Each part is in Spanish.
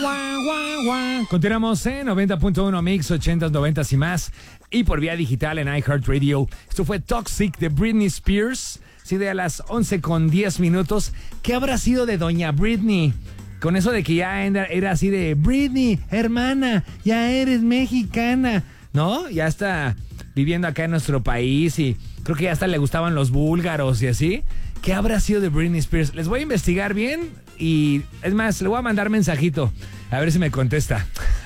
Continuamos en 90.1 Mix, 80s, 90s y más. Y por vía digital en iHeartRadio. Esto fue Toxic de Britney Spears. Sí, de a las 11:10. ¿Qué habrá sido de doña Britney? Con eso de que ya era así de Britney, hermana, ya eres mexicana, ¿no? Ya está viviendo acá en nuestro país y creo que ya hasta le gustaban los búlgaros y así. ¿Qué habrá sido de Britney Spears? Les voy a investigar bien y es más, le voy a mandar mensajito a ver si me contesta.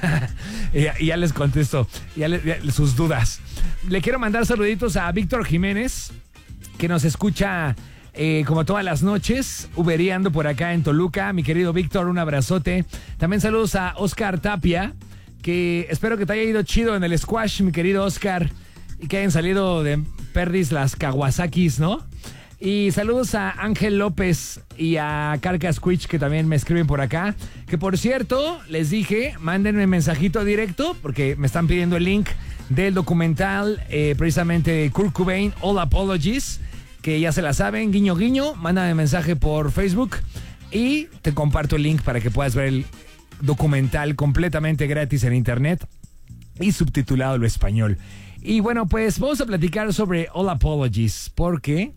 y ya les contesto sus dudas. Le quiero mandar saluditos a Víctor Jiménez, que nos escucha como todas las noches, uberiando por acá en Toluca. Mi querido Víctor, un abrazote. También saludos a Oscar Tapia, que espero que te haya ido chido en el squash, mi querido Oscar, y que hayan salido de perdis las Kawasakis, ¿no? Y saludos a Ángel López y a Carcas Quich, que también me escriben por acá. Que por cierto, les dije, mándenme mensajito directo, porque me están pidiendo el link del documental precisamente de Kurt Cobain, All Apologies, que ya se la saben, guiño guiño, mándame mensaje por Facebook y te comparto el link para que puedas ver el documental completamente gratis en internet y subtitulado al español. Y bueno, pues vamos a platicar sobre All Apologies, porque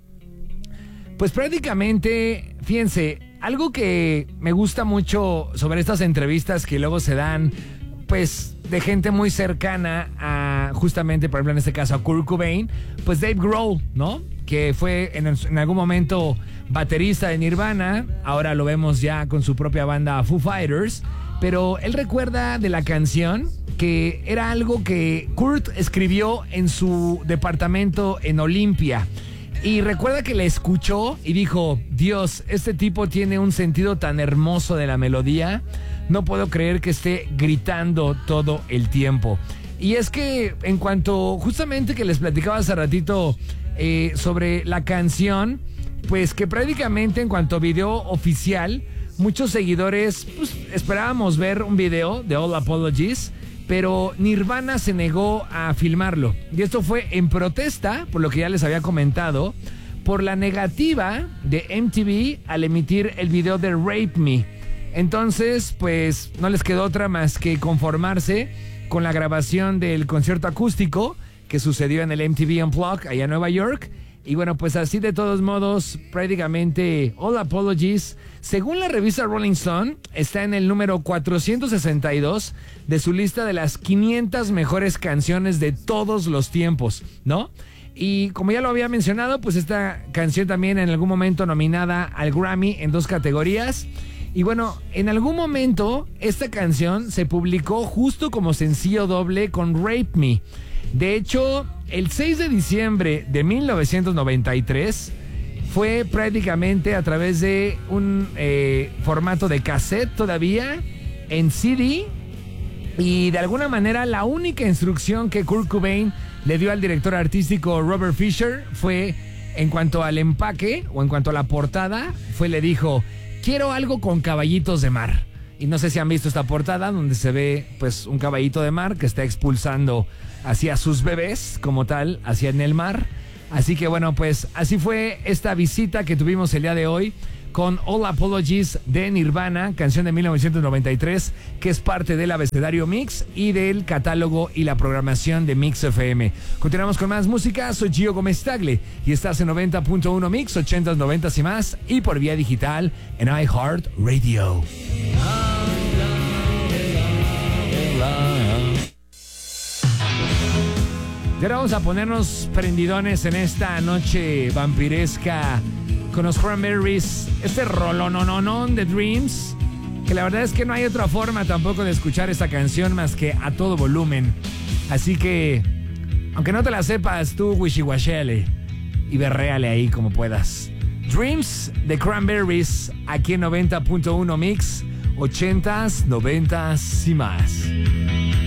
pues prácticamente, fíjense, algo que me gusta mucho sobre estas entrevistas que luego se dan, pues de gente muy cercana a, justamente, por ejemplo, en este caso a Kurt Cobain, pues Dave Grohl, ¿no? Que fue en algún momento baterista de Nirvana, ahora lo vemos ya con su propia banda Foo Fighters, pero él recuerda de la canción que era algo que Kurt escribió en su departamento en Olimpia. Y recuerda que le escuchó y dijo, Dios, este tipo tiene un sentido tan hermoso de la melodía, no puedo creer que esté gritando todo el tiempo. Y es que en cuanto justamente que les platicaba hace ratito sobre la canción, pues que prácticamente en cuanto a video oficial, muchos seguidores pues, esperábamos ver un video de All Apologies, pero Nirvana se negó a filmarlo. Y esto fue en protesta, por lo que ya les había comentado, por la negativa de MTV al emitir el video de Rape Me. Entonces, pues no les quedó otra más que conformarse con la grabación del concierto acústico que sucedió en el MTV Unplugged allá en Nueva York. Y bueno, pues así de todos modos, prácticamente All Apologies, según la revista Rolling Stone, está en el número 462 de su lista de las 500 mejores canciones de todos los tiempos, ¿no? Y como ya lo había mencionado, pues esta canción también en algún momento nominada al Grammy en 2 categorías. Y bueno, en algún momento esta canción se publicó justo como sencillo doble con Rape Me. De hecho, el 6 de diciembre de 1993 fue prácticamente a través de un formato de cassette todavía en CD, y de alguna manera la única instrucción que Kurt Cobain le dio al director artístico Robert Fisher fue, en cuanto al empaque o en cuanto a la portada, le dijo, quiero algo con caballitos de mar. Y no sé si han visto esta portada donde se ve pues un caballito de mar que está expulsando hacia sus bebés como tal, hacia en el mar. Así que bueno, pues así fue esta visita que tuvimos el día de hoy con All Apologies de Nirvana, canción de 1993, que es parte del abecedario Mix y del catálogo y la programación de Mix FM. Continuamos con más música, soy Gio Gómez Tagle y estás en 90.1 Mix, 80s, 90s y más, y por vía digital en iHeartRadio. Y ahora vamos a ponernos prendidones en esta noche vampiresca con los Cranberries, este rolonononón de Dreams, que la verdad es que no hay otra forma tampoco de escuchar esta canción más que a todo volumen. Así que, aunque no te la sepas, tú wishy-washale y berréale ahí como puedas. Dreams de Cranberries, aquí en 90.1 Mix, 80s, 90s y más.